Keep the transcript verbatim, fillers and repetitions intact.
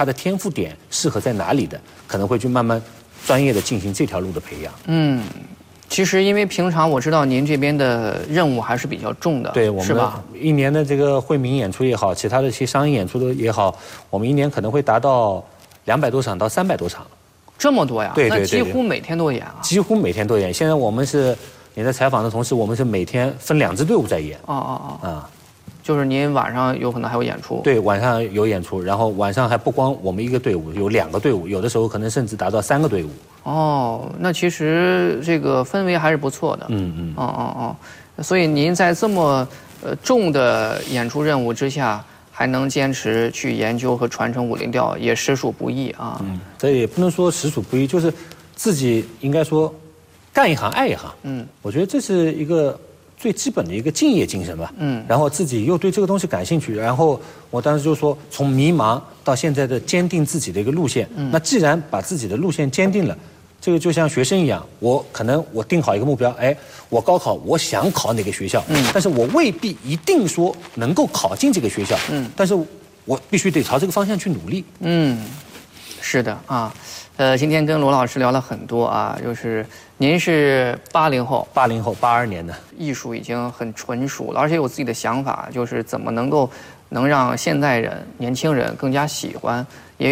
他的天赋点适合在哪里的，可能会去慢慢专业的进行这条路的培养。 嗯。其实，因为平常我知道您这边的任务还是比较重的， 对，我们一年的这个惠民演出也好，其他的一些商业演出的也好，我们一年可能会达到两百多场到三百多场， 这么多呀？ 对对对， 那几乎每天都演啊？ 几乎每天都演。现在我们是你在采访的同时，我们是每天分两支队伍在演。 哦哦哦， 啊。 就是您晚上有可能还有演出， 对，晚上有演出，然后晚上还不光我们一个队伍，有两个队伍，有的时候可能甚至达到三个队伍。 哦，那其实这个氛围还是不错的。 嗯嗯。 哦哦哦，所以您在这么呃重的演出任务之下，还能坚持去研究和传承武林调，也实属不易啊。 嗯，这也不能说实属不易，就是自己应该说干一行爱一行。嗯，我觉得这是一个最基本的一个敬业精神吧。嗯，然后自己又对这个东西感兴趣，然后我当时就说，从迷茫到现在的坚定自己的一个路线。嗯，那既然把自己的路线坚定了，这个就像学生一样，我可能我定好一个目标，哎，我高考我想考哪个学校，嗯，但是我未必一定说能够考进这个学校，嗯，但是我必须得朝这个方向去努力。 嗯，是的啊。呃，今天跟罗老师聊了很多啊，就是您是八零后， 八零后，八二年的， 艺术已经很纯熟了，而且有自己的想法，就是怎么能够能让现代人、年轻人更加喜欢。